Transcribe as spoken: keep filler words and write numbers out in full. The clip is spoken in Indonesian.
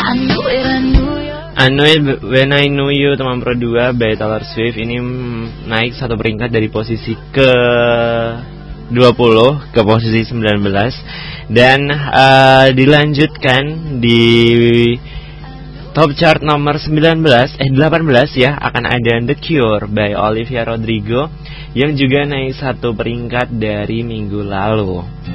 I Know It When I Knew You teman pro dua by Taylor Swift ini naik satu peringkat dari posisi ke dua puluh ke posisi sembilan belas. Dan uh, dilanjutkan di top chart nomor sembilan belas eh delapan belas ya, akan ada The Cure by Olivia Rodrigo yang juga naik satu peringkat dari minggu lalu.